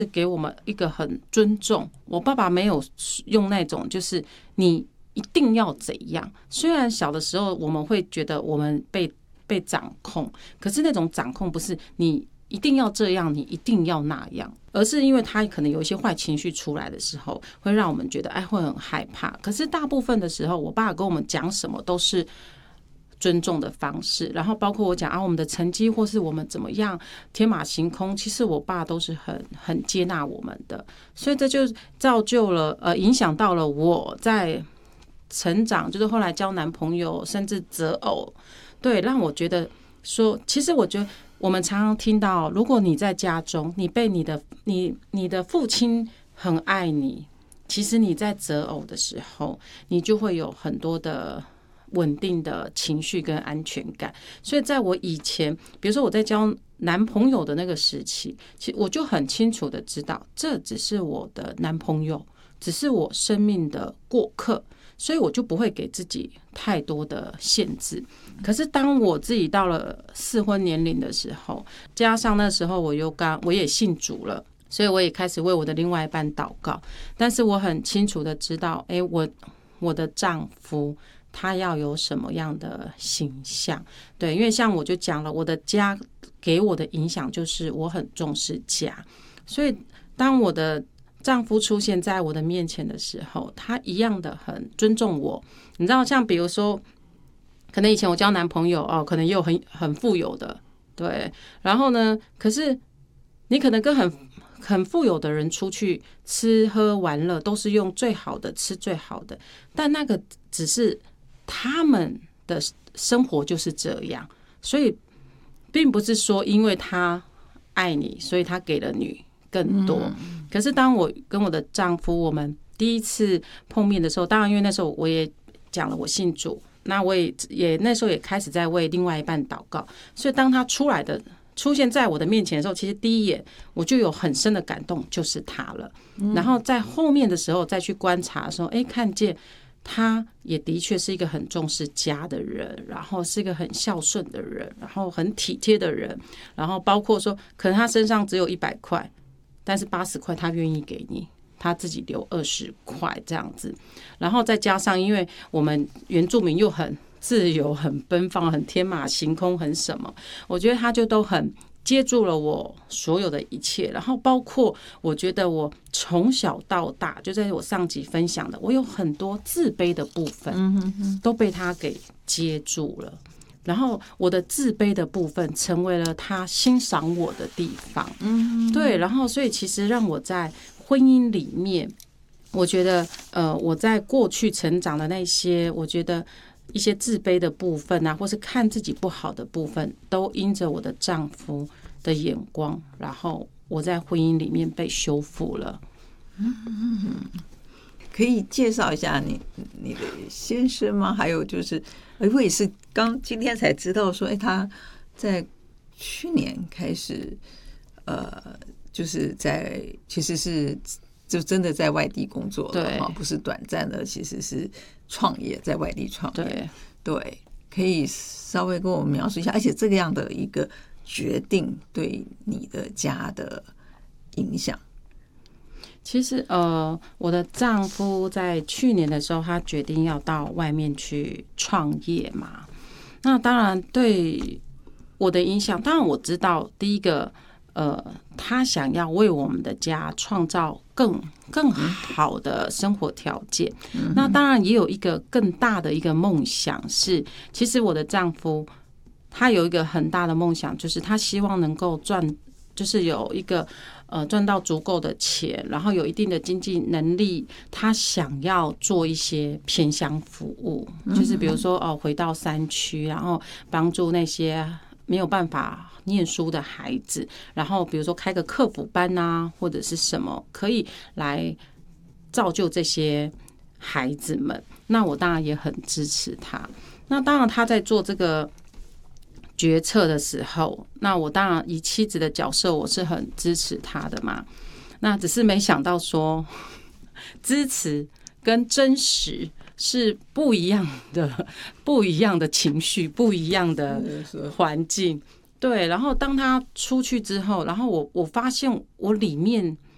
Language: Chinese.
给我们一个很尊重。我爸爸没有用那种就是你一定要怎样，虽然小的时候我们会觉得我们被掌控，可是那种掌控不是你一定要这样，你一定要那样，而是因为他可能有一些坏情绪出来的时候，会让我们觉得会很害怕。可是大部分的时候，我爸跟我们讲什么都是尊重的方式，然后包括我讲我们的成绩或是我们怎么样天马行空，其实我爸都是很接纳我们的，所以这就造就了影响到了我在成长，就是后来交男朋友甚至择偶，对，让我觉得说，其实我觉得我们常常听到，如果你在家中，你被你的父亲很爱你，其实你在择偶的时候，你就会有很多的稳定的情绪跟安全感。所以在我以前，比如说我在交男朋友的那个时期，其实我就很清楚的知道，这只是我的男朋友，只是我生命的过客。所以我就不会给自己太多的限制。可是当我自己到了适婚年龄的时候，加上那时候我也信主了，所以我也开始为我的另外一半祷告。但是我很清楚的知道，我的丈夫他要有什么样的形象。对，因为像我就讲了，我的家给我的影响就是我很重视家，所以当我的丈夫出现在我的面前的时候，他一样的很尊重我。你知道，像比如说，可能以前我交男朋友可能也有很富有的，对。然后呢，可是你可能跟很富有的人出去吃喝玩乐，都是用最好的吃最好的，但那个只是他们的生活就是这样，所以并不是说因为他爱你，所以他给了你更多。可是当我跟我的丈夫我们第一次碰面的时候，当然因为那时候我也讲了我信主，那我也那时候也开始在为另外一半祷告，所以当他出现在我的面前的时候，其实第一眼我就有很深的感动，就是他了。然后在后面的时候再去观察的时候，看见他也的确是一个很重视家的人，然后是一个很孝顺的人，然后很体贴的人，然后包括说可能他身上只有100块，但是80块他愿意给你，他自己留20块这样子。然后再加上因为我们原住民又很自由很奔放很天马行空很什么，我觉得他就都很接住了我所有的一切。然后包括我觉得我从小到大，就在我上集分享的，我有很多自卑的部分都被他给接住了，然后我的自卑的部分成为了他欣赏我的地方。对，然后所以其实让我在婚姻里面，我觉得我在过去成长的那些，我觉得一些自卑的部分啊，或是看自己不好的部分，都因着我的丈夫的眼光，然后我在婚姻里面被修复了。 可以介绍一下你的先生吗？还有就是，我也是今天才知道说，他在去年开始，就是其实是就真的在外地工作了哈，不是短暂的，其实是创业，在外地创业。对，可以稍微跟我们描述一下，而且这个样的一个决定对你的家的影响。 其实我的丈夫在去年的时候，他决定要到外面去创业嘛。那当然对我的影响，当然我知道第一个他想要为我们的家创造更好的生活条件。那当然也有一个更大的一个梦想是，其实我的丈夫他有一个很大的梦想，就是他希望能够就是有一个赚到足够的钱，然后有一定的经济能力，他想要做一些偏乡服务，就是比如说回到山区，然后帮助那些没有办法念书的孩子，然后比如说开个客服班啊，或者是什么，可以来造就这些孩子们。那我当然也很支持他。那当然他在做这个决策的时候，那我当然以妻子的角色，我是很支持他的嘛。那只是没想到说，支持跟真实是不一样的情绪，不一样的环境。对，然后当他出去之后，然后我发现我里面